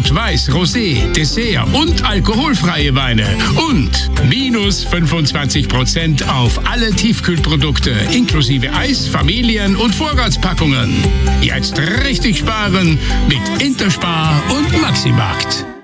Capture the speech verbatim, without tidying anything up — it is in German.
Rot, Weiß, Rosé, Dessert und alkoholfreie Weine. Und minus fünfundzwanzig Prozent auf alle Tiefkühlprodukte, inklusive Eis, Familien- und Vorratspackungen. Jetzt richtig sparen mit Interspar und Maximarkt.